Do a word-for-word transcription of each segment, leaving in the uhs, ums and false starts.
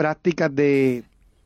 prácticas de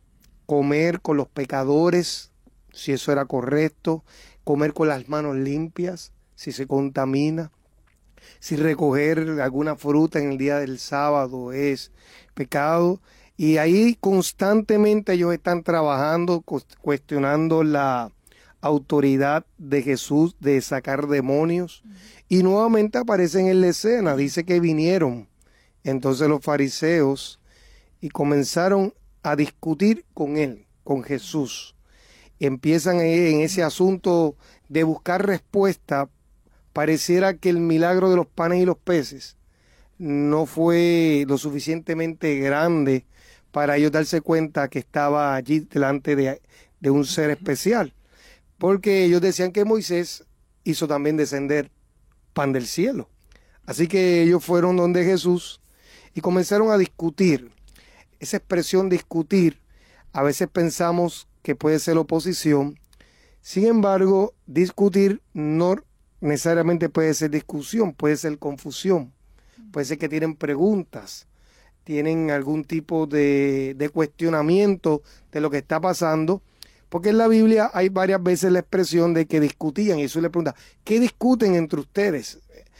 comer con los pecadores, si eso era correcto, comer con las manos limpias, si se contamina, si recoger alguna fruta en el día del sábado es pecado. Y ahí constantemente ellos están trabajando, cuestionando la autoridad de Jesús de sacar demonios. Y nuevamente aparecen en la escena, dice que vinieron entonces los fariseos y comenzaron a discutir con él, con Jesús. Empiezan en ese asunto de buscar respuesta. Pareciera que el milagro de los panes y los peces no fue lo suficientemente grande para ellos darse cuenta que estaba allí delante de, de un ser especial. Porque ellos decían que Moisés hizo también descender pan del cielo. Así que ellos fueron donde Jesús y comenzaron a discutir. Esa expresión discutir, a veces pensamos que puede ser oposición. Sin embargo, discutir no necesariamente puede ser discusión, puede ser confusión. Puede ser que tienen preguntas, tienen algún tipo de, de cuestionamiento de lo que está pasando. Porque en la Biblia hay varias veces la expresión de que discutían, y Jesús le pregunta, ¿qué discuten entre ustedes?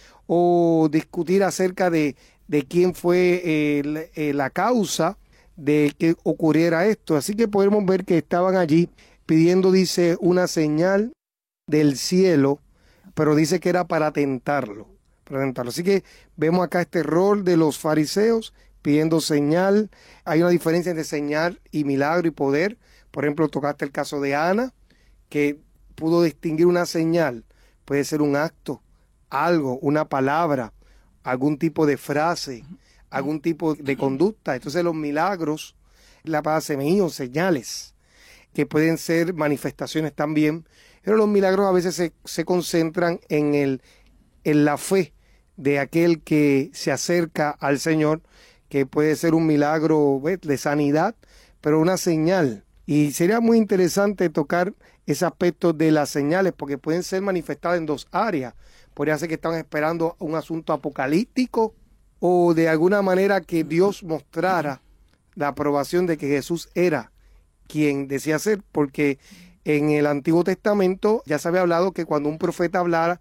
O discutir acerca de, de quién fue eh, eh, la causa de que ocurriera esto. Así que podemos ver que estaban allí pidiendo, dice, una señal del cielo, pero dice que era para tentarlo, para tentarlo. Así que vemos acá este rol de los fariseos pidiendo señal. Hay una diferencia entre señal y milagro y poder. Por ejemplo, tocaste el caso de Ana, que pudo distinguir una señal. Puede ser un acto, algo, una palabra, algún tipo de frase, algún tipo de conducta. Entonces los milagros, la palabra semillas, señales, que pueden ser manifestaciones también. Pero los milagros a veces se, se concentran en, el, en la fe de aquel que se acerca al Señor, que puede ser un milagro, ¿ves?, de sanidad, pero una señal. Y sería muy interesante tocar ese aspecto de las señales, porque pueden ser manifestadas en dos áreas. Podría ser que estaban esperando un asunto apocalíptico o de alguna manera que Dios mostrara la aprobación de que Jesús era quien decía ser, porque en el Antiguo Testamento ya se había hablado que cuando un profeta hablara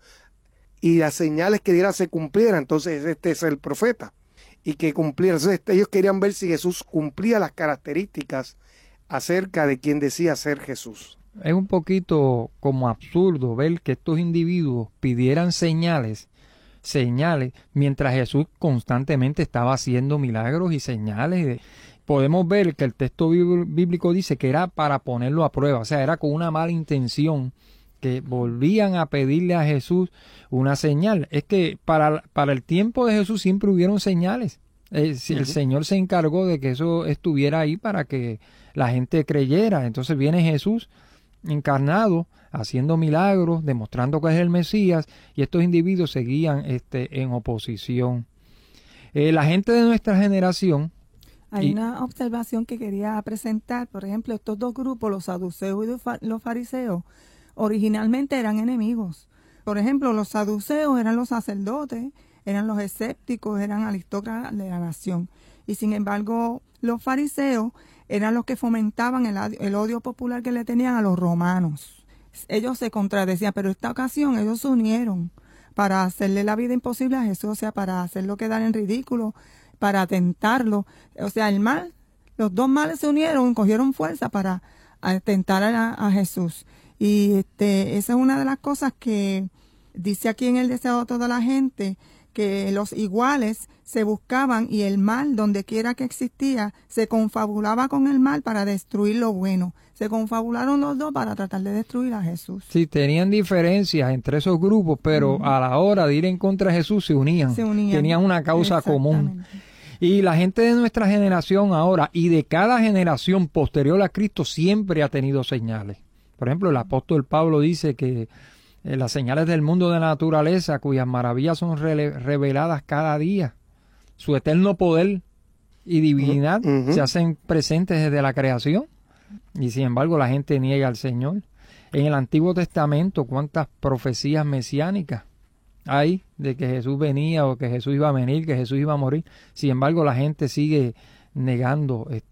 y las señales que diera se cumplieran, entonces este es el profeta y que cumpliera. Entonces ellos querían ver si Jesús cumplía las características acerca de quien decía ser Jesús. Es un poquito como absurdo ver que estos individuos pidieran señales, señales, mientras Jesús constantemente estaba haciendo milagros y señales. Podemos ver que el texto bíblico dice que era para ponerlo a prueba, o sea, era con una mala intención que volvían a pedirle a Jesús una señal. Es que para, para el tiempo de Jesús siempre hubieron señales. El, uh-huh. el Señor se encargó de que eso estuviera ahí para que la gente creyera. Entonces viene Jesús encarnado, haciendo milagros, demostrando que es el Mesías, y estos individuos seguían este, en oposición. Eh, la gente de nuestra generación... Hay y, una observación que quería presentar. Por ejemplo, estos dos grupos, los saduceos y los fariseos, originalmente eran enemigos. Por ejemplo, los saduceos eran los sacerdotes, eran los escépticos, eran aristócratas de la nación. Y sin embargo, los fariseos eran los que fomentaban el, el odio popular que le tenían a los romanos. Ellos se contradecían, pero en esta ocasión ellos se unieron para hacerle la vida imposible a Jesús, o sea, para hacerlo quedar en ridículo, para tentarlo. O sea, el mal, los dos males se unieron, cogieron fuerza para tentar a, a Jesús. Y este, esa es una de las cosas que dice aquí en el Deseo de toda la gente, que los iguales se buscaban y el mal, donde quiera que existía, se confabulaba con el mal para destruir lo bueno. Se confabularon los dos para tratar de destruir a Jesús. Sí, tenían diferencias entre esos grupos, pero uh-huh. a la hora de ir en contra de Jesús se unían. Se unían. Tenían una causa común. Y la gente de nuestra generación ahora y de cada generación posterior a Cristo siempre ha tenido señales. Por ejemplo, el apóstol Pablo dice que eh, las señales del mundo de la naturaleza, cuyas maravillas son re- reveladas cada día, su eterno poder y divinidad uh-huh. se hacen presentes desde la creación. Y sin embargo la gente niega al Señor. En el Antiguo Testamento, ¿cuántas profecías mesiánicas hay de que Jesús venía o que Jesús iba a venir, que Jesús iba a morir? Sin embargo, la gente sigue negando